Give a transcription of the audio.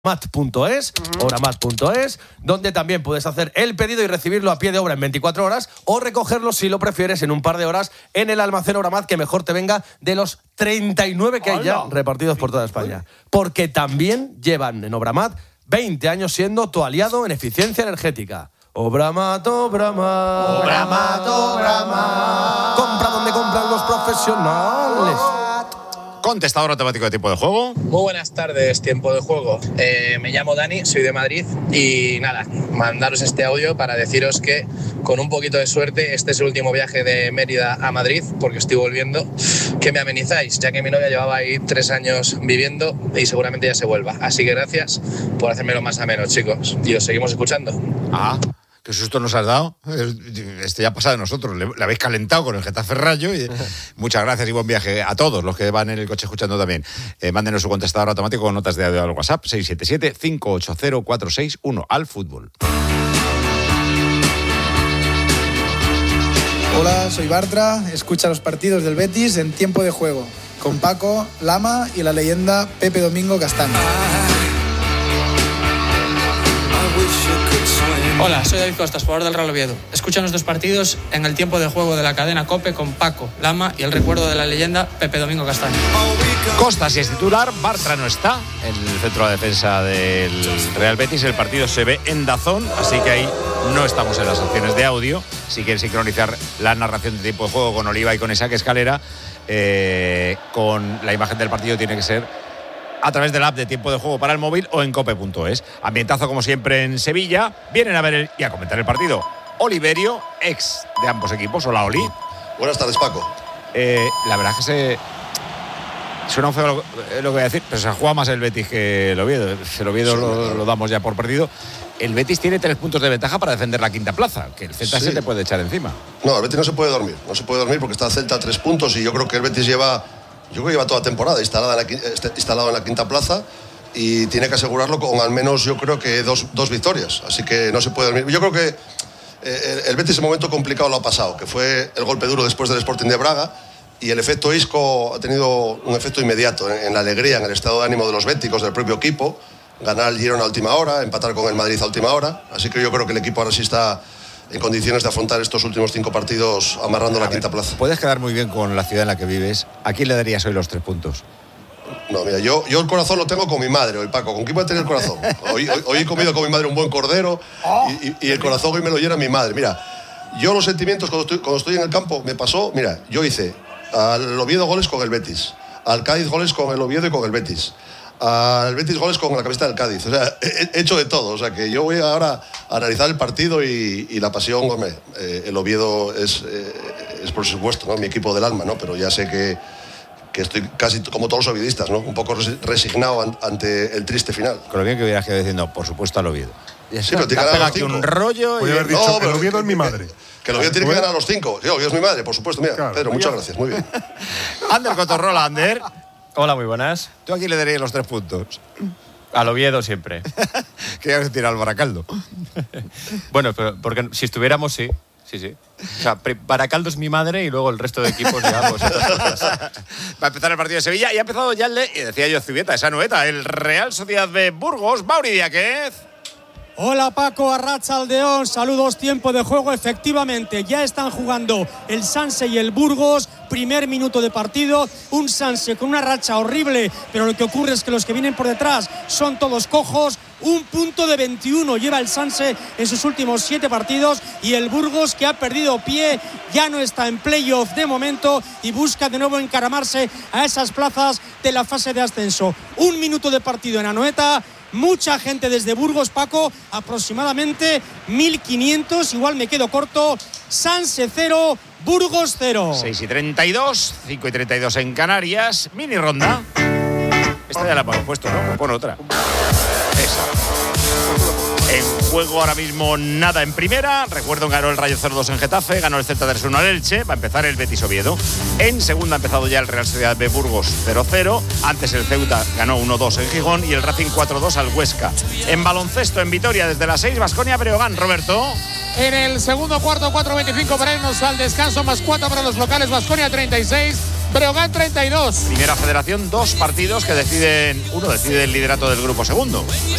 Obramat.es, Obramat.es, donde también puedes hacer el pedido y recibirlo a pie de obra en 24 horas o recogerlo, si lo prefieres, en un par de horas en el almacén Obramat, que mejor te venga de los 39 que hay ya repartidos por toda España. Porque también llevan en Obramat 20 años siendo tu aliado en eficiencia energética. Obramat, Obramat. Obramat, Obramat. Compra donde compran los profesionales. Contestador automático de tiempo de juego. Muy buenas tardes, tiempo de juego. Me llamo Dani, soy de Madrid y nada, mandaros este audio para deciros que con un poquito de suerte este es el último viaje de Mérida a Madrid, porque estoy volviendo, que me amenizáis, ya que mi novia llevaba ahí 3 años viviendo y seguramente ya se vuelva. Así que gracias por hacérmelo más ameno, chicos, y os seguimos escuchando. ¿Qué susto nos has dado? Esto ya ha pasado de nosotros. Le habéis calentado con el Getafe Rayo. Y muchas gracias y buen viaje a todos los que van en el coche escuchando también. Mándenos su contestador automático con notas de audio al WhatsApp 677-580-461 al fútbol. Hola, soy Bartra. Escucha los partidos del Betis en tiempo de juego con Paco, Lama y la leyenda Pepe Domingo Castaño. Hola, soy David Costas, jugador del Real Oviedo. Escucha nuestros partidos en el tiempo de juego de la cadena COPE con Paco, Lama y el recuerdo de la leyenda Pepe Domingo Castaño. Costas es titular, Bartra no está en el centro de defensa del Real Betis. El partido se ve en DAZN, así que ahí no estamos en las opciones de audio. Si quieres sincronizar la narración de tiempo de juego con Oliva y con Isaac Escalera, con la imagen del partido tiene que ser a través del app de tiempo de juego para el móvil o en cope.es. Ambientazo como siempre en Sevilla. Vienen a ver y a comentar el partido Oliverio, ex de ambos equipos. Hola, Oli. Buenas tardes, Paco. La verdad es que suena feo lo que voy a decir, pero se juega más el Betis que el Oviedo. El Oviedo lo damos ya por perdido. El Betis tiene 3 puntos de ventaja para defender la quinta plaza, que el Celta se te puede echar encima. No, el Betis no se puede dormir. No se puede dormir porque está el Celta a 3 puntos y yo creo que el Betis lleva toda la temporada instalado en la quinta plaza y tiene que asegurarlo con al menos, yo creo que dos victorias. Así que no se puede dormir. Yo creo que el Betis en un momento complicado lo ha pasado, que fue el golpe duro después del Sporting de Braga, y el efecto Isco ha tenido un efecto inmediato en la alegría, en el estado de ánimo de los béticos, del propio equipo. Ganar el Girona a última hora, empatar con el Madrid a última hora. Así que yo creo que el equipo ahora sí está en condiciones de afrontar estos últimos 5 partidos amarrando la quinta plaza. Puedes quedar muy bien con la ciudad en la que vives. ¿A quién le darías hoy los 3 puntos? No, mira, yo el corazón lo tengo con mi madre hoy, Paco. ¿Con quién voy a tener el corazón? Hoy he comido con mi madre un buen cordero y el corazón hoy me lo llena mi madre. Mira, yo los sentimientos cuando estoy en el campo me pasó. Mira, yo hice al Oviedo goles con el Betis, al Cádiz goles con el Oviedo y con el Betis, al Betis goles con la camiseta del Cádiz. O sea, he hecho de todo. O sea, que yo voy ahora a analizar el partido y la pasión, hombre, el Oviedo es por supuesto, ¿no?, mi equipo del alma, ¿no? Pero ya sé que estoy casi como todos los oviedistas, ¿no?, un poco resignado ante el triste final. Con lo bien que hubieras quedado diciendo, por supuesto, al Oviedo. Sí, pero tiene que ganar a los 5. Un rollo. Podría haber dicho, el Oviedo es mi madre. Que el Oviedo tiene que ganar a los 5. Sí, Oviedo es mi madre, por supuesto. Mira, claro, Pedro, muchas gracias, muy bien. Ander Cotorrola, Ander. Hola, muy buenas. ¿Tú a quién le darías los 3 puntos? Al Oviedo siempre. Que ya se tira al Baracaldo. Bueno, pero porque si estuviéramos, sí. Sí. O sea, Baracaldo es mi madre y luego el resto de equipos ya, pues otras cosas. Va a empezar el partido de Sevilla y ha empezado ya y decía yo Zubieta, esa nueta, el Real Sociedad de Burgos, Mauri Diáquez. Hola Paco, Arratsaldeón, saludos, tiempo de juego. Efectivamente, ya están jugando el Sanse y el Burgos. Primer minuto de partido, un Sanse con una racha horrible, pero lo que ocurre es que los que vienen por detrás son todos cojos. 1 punto de 21 lleva el Sanse en sus últimos 7 partidos y el Burgos, que ha perdido pie, ya no está en playoff de momento y busca de nuevo encaramarse a esas plazas de la fase de ascenso. 1 minuto de partido en Anoeta. Mucha gente desde Burgos, Paco, aproximadamente 1.500, igual me quedo corto. Sanse 0, Burgos 0. 6:32, 5:32 en Canarias. Mini ronda. Esta ya la hemos puesto, ¿no? Pues pon otra. Esa. En juego ahora mismo nada en primera. Recuerdo que ganó el Rayo 0-2 en Getafe, ganó el Celta 3-1 al Elche. Va a empezar el Betis Oviedo. En segunda ha empezado ya el Real Sociedad de Burgos 0-0. Antes el Ceuta ganó 1-2 en Gijón y el Racing 4-2 al Huesca. En baloncesto en Vitoria desde las 6, Baskonia Breogán. Roberto. En el segundo cuarto, 4:25 para irnos al descanso, más 4 para los locales. Baskonia 36, Breogán 32. Primera Federación, 2 partidos que deciden. Uno decide el liderato del grupo segundo.